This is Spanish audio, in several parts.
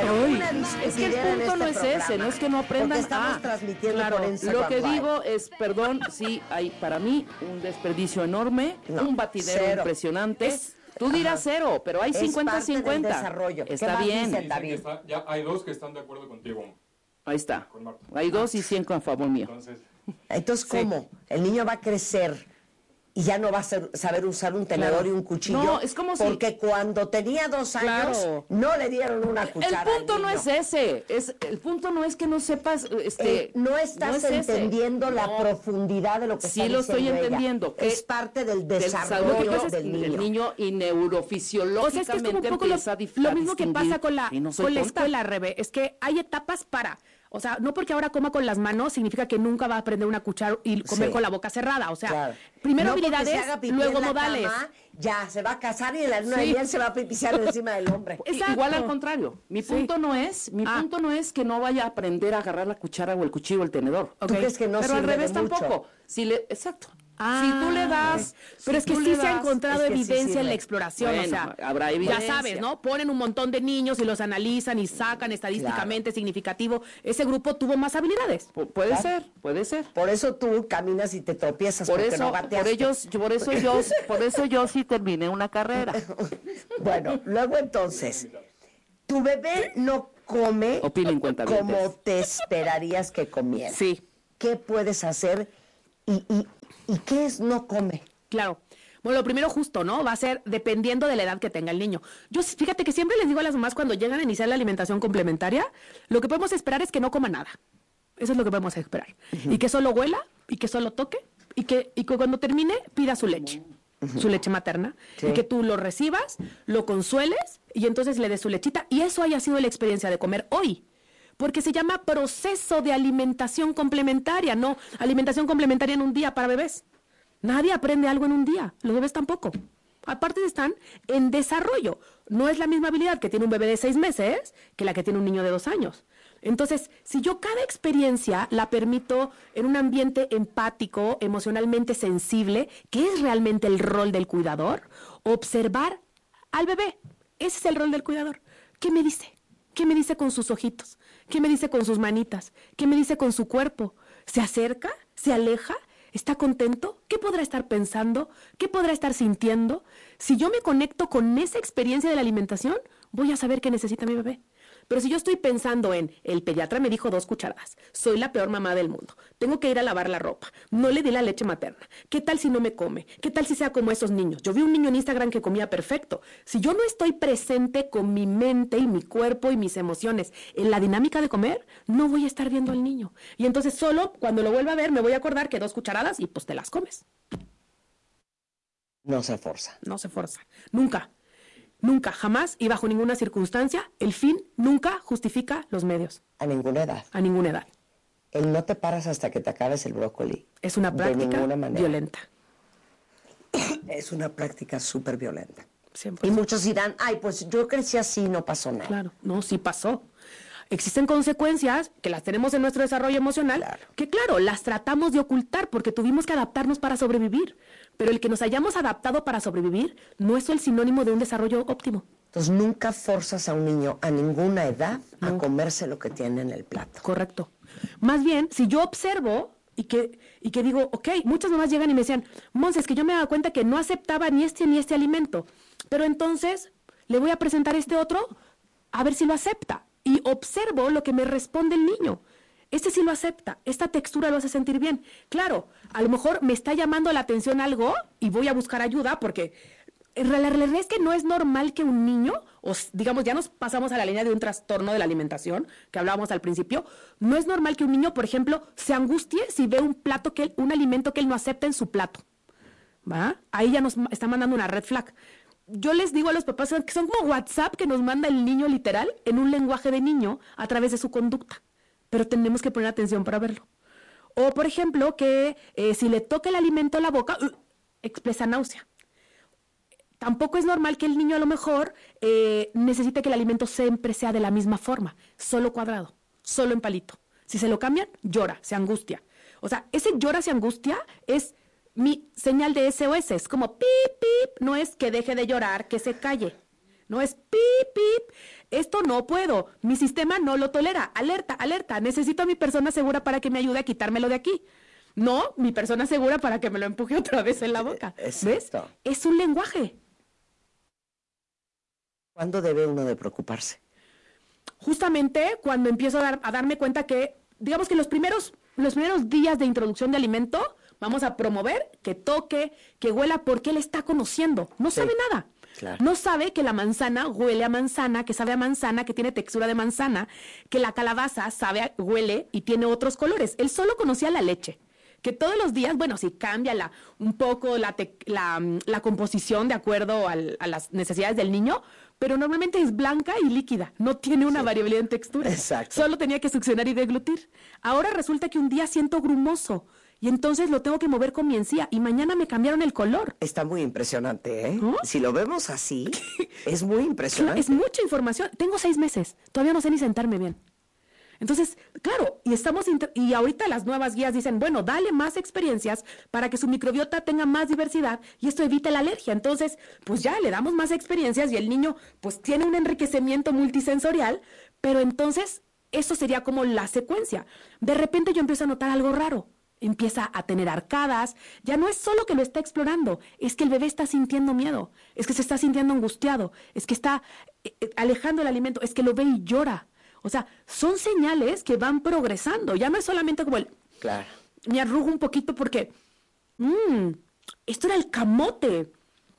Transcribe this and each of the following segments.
bueno, Uy, una es que el punto no es ese, no es que no aprendan. Porque estamos transmitiendo claro, por Instagram lo que Live. digo es, perdón, sí, hay para mí un desperdicio enorme, No, un batidero cero. impresionante. Tú dirás cero, pero hay Es 50-50. parte del desarrollo. ¿Qué Está más bien. dicen, Dicen David? que ya hay dos que están de acuerdo contigo. Ahí está. Con Marta. Hay 2 y 100 a favor mío. Entonces, ¿cómo? El niño va a crecer y ya no va a saber usar un tenedor Claro. y un cuchillo. No, es como si- porque cuando tenía 2 años, Claro. no le dieron una cuchara. El punto al no niño. es ese. El punto no es que no sepas. No estás entendiendo la profundidad de lo que Sí está lo estoy diciendo ella. entendiendo. que Es parte del Lo que desarrollo pasa es del que niño. el niño y O sea, es que es neurofisiológicamente como un poco empieza lo mismo que pasa con la, y no soy con la tonta. escuela, Rebe. Es que hay etapas para... O sea, no porque ahora coma con las manos significa que nunca va a aprender una cuchara y comer Sí. con la boca cerrada. O sea, Claro. primero No porque se habilidades, haga pipí luego en la modales. cama, ya se va a casar y en la luna de Sí. miel se va a pipiciar encima del hombre. Exacto. Igual al contrario. Mi punto no es que no vaya a aprender a agarrar la cuchara o el cuchillo o el tenedor. Ok. ¿Tú crees que no Pero al sirve revés de mucho? tampoco. Exacto. Si tú le das... Pero es que sí se ha encontrado es que sí evidencia en sirve. la exploración, Bueno, o sea, habrá ya evidencia. sabes, ¿no? Ponen un montón de niños y los analizan y sacan estadísticamente significativo. Ese grupo tuvo más habilidades. Puede ser, puede ser. Por eso tú caminas y te tropiezas Por porque eso, no gateaste. por eso yo sí terminé una carrera. Bueno, luego entonces, tu bebé no come Opinen, cuentavientes. como te esperarías que comiera. Sí. ¿Qué puedes hacer y qué es no come? Claro. Bueno, lo primero justo, ¿no? Va a ser dependiendo de la edad que tenga el niño. Yo, fíjate que siempre les digo a las mamás cuando llegan a iniciar la alimentación complementaria, lo que podemos esperar es que no coma nada. Eso es lo que podemos esperar. Y que solo huela, y que solo toque, y que cuando termine pida su leche. Su leche materna, Sí. y que tú lo recibas, lo consueles, y entonces le des su lechita, y eso haya sido la experiencia de comer hoy. Porque se llama proceso de alimentación complementaria, no alimentación complementaria en un día para bebés. Nadie aprende algo en un día, los bebés tampoco. Aparte están en desarrollo. No es la misma habilidad que tiene un bebé de 6 meses que la que tiene un niño de 2 años. Entonces, si yo cada experiencia la permito en un ambiente empático, emocionalmente sensible, que es realmente el rol del cuidador, observar al bebé. Ese es el rol del cuidador. ¿Qué me dice? ¿Qué me dice con sus ojitos? ¿Qué me dice con sus manitas? ¿Qué me dice con su cuerpo? ¿Se acerca? ¿Se aleja? ¿Está contento? ¿Qué podrá estar pensando? ¿Qué podrá estar sintiendo? Si yo me conecto con esa experiencia de la alimentación, voy a saber qué necesita mi bebé. Pero si yo estoy pensando en, el pediatra me dijo 2 cucharadas, soy la peor mamá del mundo, tengo que ir a lavar la ropa, no le di la leche materna, ¿qué tal si no me come? ¿Qué tal si sea como esos niños? Yo vi un niño en Instagram que comía perfecto. Si yo no estoy presente con mi mente y mi cuerpo y mis emociones en la dinámica de comer, no voy a estar viendo al niño. Y entonces solo cuando lo vuelva a ver me voy a acordar que 2 cucharadas y pues te las comes. No se forza. No se forza. Nunca. Nunca, jamás y bajo ninguna circunstancia, el fin nunca justifica los medios. A ninguna edad. A ninguna edad. El no te paras hasta que te acabes el brócoli. Es una De práctica ninguna manera. violenta. Es una práctica súper violenta. 100%. Y muchos dirán, ay, pues yo crecí así, no pasó nada. Claro, no, sí pasó. Existen consecuencias que las tenemos en nuestro desarrollo emocional, que claro, las tratamos de ocultar porque tuvimos que adaptarnos para sobrevivir. Pero el que nos hayamos adaptado para sobrevivir no es el sinónimo de un desarrollo óptimo. Entonces nunca forzas a un niño a ninguna edad a comerse lo que tiene en el plato. Correcto. Más bien, si yo observo y que digo, ok, muchas mamás llegan y me decían, Monse, es que yo me daba cuenta que no aceptaba ni este alimento, pero entonces le voy a presentar este otro a ver si lo acepta. Y observo lo que me responde el niño. Este sí lo acepta, esta textura lo hace sentir bien. Claro, a lo mejor me está llamando la atención algo y voy a buscar ayuda porque la realidad es que no es normal que un niño, o digamos, ya nos pasamos a la línea de un trastorno de la alimentación que hablábamos al principio, no es normal que un niño, por ejemplo, se angustie si ve un alimento que él no acepta en su plato. ¿Va? Ahí ya nos está mandando una red flag. Yo les digo a los papás que son como WhatsApp que nos manda el niño literal en un lenguaje de niño a través de su conducta. Pero tenemos que poner atención para verlo. O, por ejemplo, que si le toca el alimento a la boca, expresa náusea. Tampoco es normal que el niño a lo mejor necesite que el alimento siempre sea de la misma forma, solo cuadrado, solo en palito. Si se lo cambian, llora, se angustia. O sea, ese llora, se angustia es mi señal de SOS. Es como pip, pip. No es que deje de llorar, que se calle. No es pip, pip. esto no puedo, mi sistema no lo tolera, alerta, alerta, necesito a mi persona segura para que me ayude a quitármelo de aquí. No, mi persona segura para que me lo empuje otra vez en la boca. ¿Ves? Es un lenguaje. ¿Cuándo debe uno de preocuparse? Justamente cuando empiezo a darme cuenta que, digamos que los primeros días de introducción de alimento, vamos a promover que toque, que huela, porque él está conociendo. No sabe nada. Claro. No sabe que la manzana huele a manzana, que sabe a manzana, que tiene textura de manzana, que la calabaza huele y tiene otros colores. Él solo conocía la leche. Que todos los días, bueno, sí cambia un poco la composición de acuerdo a las necesidades del niño, pero normalmente es blanca y líquida, no tiene una variabilidad en textura. Exacto. Solo tenía que succionar y deglutir. Ahora resulta que un día siento grumoso y entonces lo tengo que mover con mi encía y mañana me cambiaron el color. Está muy impresionante, ¿eh? ¿No? Si lo vemos así, es muy impresionante. Es mucha información. Tengo 6 meses, todavía no sé ni sentarme bien. Entonces, claro, y ahorita las nuevas guías dicen, bueno, dale más experiencias para que su microbiota tenga más diversidad y esto evite la alergia. Entonces, pues ya le damos más experiencias y el niño pues tiene un enriquecimiento multisensorial, pero entonces eso sería como la secuencia. De repente yo empiezo a notar algo raro. Empieza a tener arcadas, ya no es solo que lo está explorando, es que el bebé está sintiendo miedo, es que se está sintiendo angustiado, es que está alejando el alimento, es que lo ve y llora. O sea, son señales que van progresando. Ya no es solamente como Claro. me arrugo un poquito porque, esto era el camote.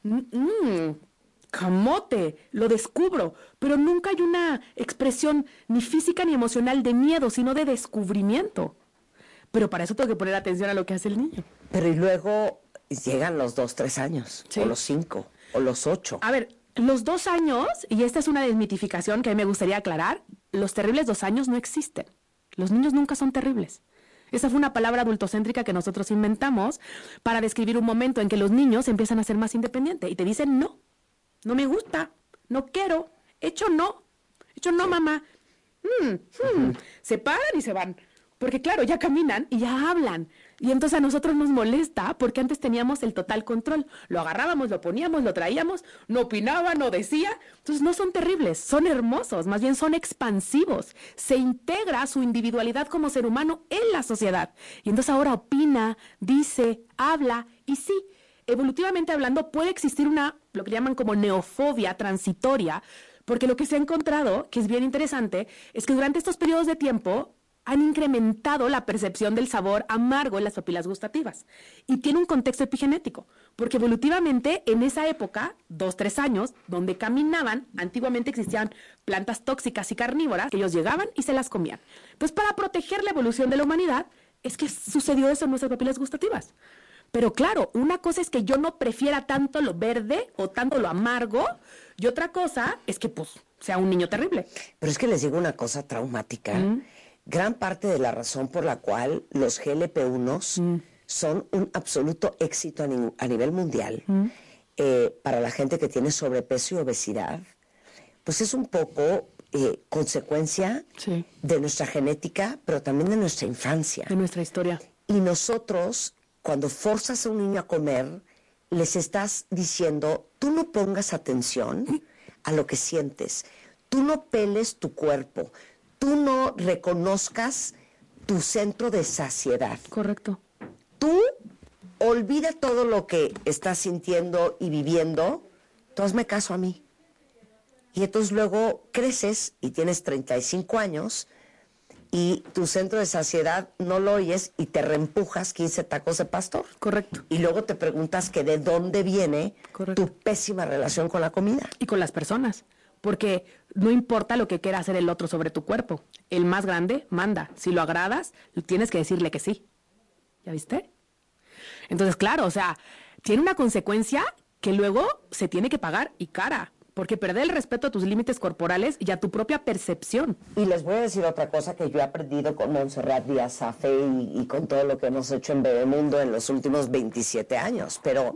Camote, lo descubro. Pero nunca hay una expresión ni física ni emocional de miedo, sino de descubrimiento. Pero para eso tengo que poner atención a lo que hace el niño. Pero y luego llegan los 2, 3 años, Sí. o los 5, o los 8. A ver, los 2 años, y esta es una desmitificación que a mí me gustaría aclarar, los terribles 2 años no existen. Los niños nunca son terribles. Esa fue una palabra adultocéntrica que nosotros inventamos para describir un momento en que los niños empiezan a ser más independientes y te dicen no, no me gusta, no quiero, hecho no, mamá. Se paran y se van. Porque claro, ya caminan y ya hablan. Y entonces a nosotros nos molesta porque antes teníamos el total control. Lo agarrábamos, lo poníamos, lo traíamos, no opinaba, no decía. Entonces no son terribles, son hermosos, más bien son expansivos. Se integra su individualidad como ser humano en la sociedad. Y entonces ahora opina, dice, habla y sí, evolutivamente hablando puede existir lo que llaman como neofobia transitoria, porque lo que se ha encontrado, que es bien interesante, es que durante estos periodos de tiempo han incrementado la percepción del sabor amargo en las papilas gustativas. Y tiene un contexto epigenético, porque evolutivamente en esa época, 2, 3 años, donde caminaban, antiguamente existían plantas tóxicas y carnívoras, que ellos llegaban y se las comían. Pues para proteger la evolución de la humanidad, es que sucedió eso en nuestras papilas gustativas. Pero claro, una cosa es que yo no prefiera tanto lo verde o tanto lo amargo, y otra cosa es que pues sea un niño terrible. Pero es que les digo una cosa traumática. Gran parte de la razón por la cual los GLP-1s son un absoluto éxito a nivel mundial para la gente que tiene sobrepeso y obesidad, pues es un poco consecuencia de nuestra genética, pero también de nuestra infancia. De nuestra historia. Y nosotros, cuando forzas a un niño a comer, les estás diciendo, tú no pongas atención a lo que sientes, tú no peles tu cuerpo, tú no reconozcas tu centro de saciedad. Correcto. Tú olvida todo lo que estás sintiendo y viviendo, tú hazme caso a mí. Y entonces luego creces y tienes 35 años y tu centro de saciedad no lo oyes y te reempujas 15 tacos de pastor. Correcto. Y luego te preguntas que de dónde viene tu pésima relación con la comida. Y con las personas. Porque no importa lo que quiera hacer el otro sobre tu cuerpo. El más grande manda. Si lo agradas, tienes que decirle que sí. ¿Ya viste? Entonces, claro, o sea, tiene una consecuencia que luego se tiene que pagar y cara. Porque perder el respeto a tus límites corporales y a tu propia percepción. Y les voy a decir otra cosa que yo he aprendido con Montserrat Díaz Safe y con todo lo que hemos hecho en Bebemundo en los últimos 27 años. Pero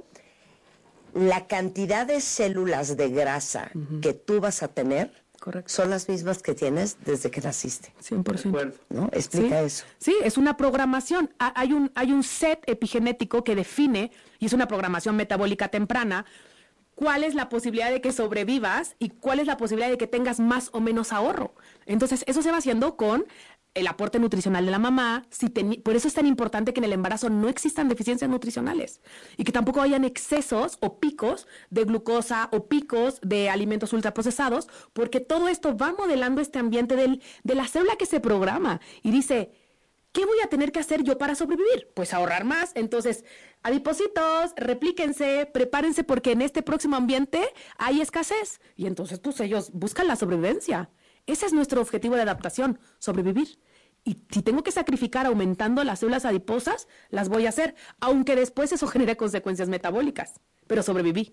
la cantidad de células de grasa que tú vas a tener son las mismas que tienes desde que naciste. 100%. ¿No? Explica eso. Sí, es una programación. Hay un set epigenético que define, y es una programación metabólica temprana, cuál es la posibilidad de que sobrevivas y cuál es la posibilidad de que tengas más o menos ahorro. Entonces, eso se va haciendo con el aporte nutricional de la mamá. Por eso es tan importante que en el embarazo no existan deficiencias nutricionales y que tampoco hayan excesos o picos de glucosa o picos de alimentos ultraprocesados, porque todo esto va modelando este ambiente de la célula que se programa y dice, ¿qué voy a tener que hacer yo para sobrevivir? Pues ahorrar más. Entonces, adipocitos, replíquense, prepárense porque en este próximo ambiente hay escasez. Y entonces, pues ellos buscan la sobrevivencia. Ese es nuestro objetivo de adaptación, sobrevivir. Y si tengo que sacrificar aumentando las células adiposas, las voy a hacer, aunque después eso genere consecuencias metabólicas. Pero sobreviví.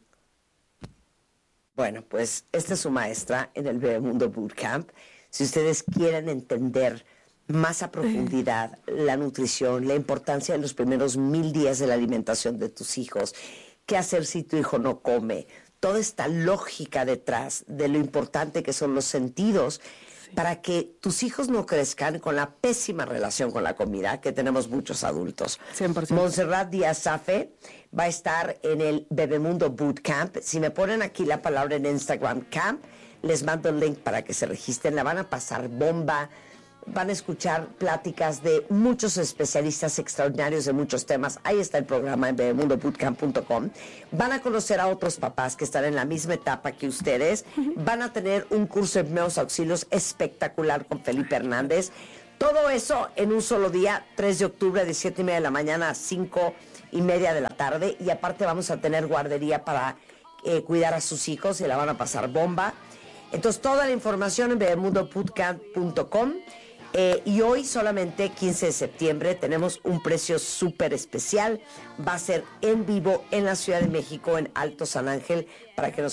Bueno, pues esta es su maestra en el Bebemundo Bootcamp. Si ustedes quieren entender más a profundidad la nutrición, la importancia de los primeros 1000 días de la alimentación de tus hijos, qué hacer si tu hijo no come, toda esta lógica detrás de lo importante que son los sentidos para que tus hijos no crezcan con la pésima relación con la comida que tenemos muchos adultos. 100%. Montserrat Díaz Safe va a estar en el Bebemundo Bootcamp. Si me ponen aquí la palabra en Instagram, camp, les mando el link para que se registren. La van a pasar bomba. Van a escuchar pláticas de muchos especialistas extraordinarios de muchos temas. Ahí está el programa en bebemundobootcamp.com. Van a conocer a otros papás que están en la misma etapa que ustedes. Van a tener un curso de primeros auxilios espectacular con Felipe Hernández. Todo eso en un solo día, 3 de octubre, de 7:30 de la mañana a 5:30 de la tarde. Y aparte vamos a tener guardería para cuidar a sus hijos y la van a pasar bomba. Entonces, toda la información en bebemundobootcamp.com. Y hoy, solamente 15 de septiembre, tenemos un precio súper especial. Va a ser en vivo en la Ciudad de México, en Alto San Ángel, para que nos